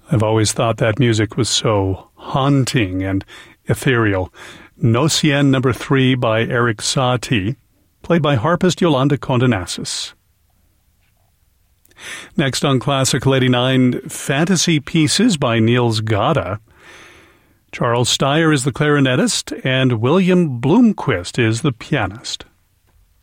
I've always thought that music was so haunting and ethereal. Nocien No. 3 by Eric Satie, played by harpist Yolanda Condenassis. Next on Classical 89, Fantasy Pieces by Niels Gade. Charles Steyer is the clarinetist, and William Bloomquist is the pianist.